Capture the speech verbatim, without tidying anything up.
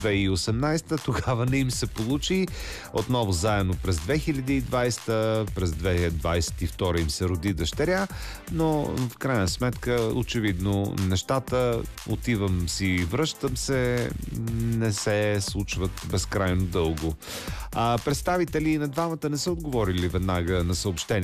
две хиляди и осемнадесета, тогава не им се получи. Отново заедно през две хиляди и двадесета, през две хиляди двадесет и втора им се роди дъщеря, но в крайна сметка, очевидно, нещата, отивам си, връщам се, не се случват безкрайно дълго. А представители на двамата не са отговорили веднага на съобщение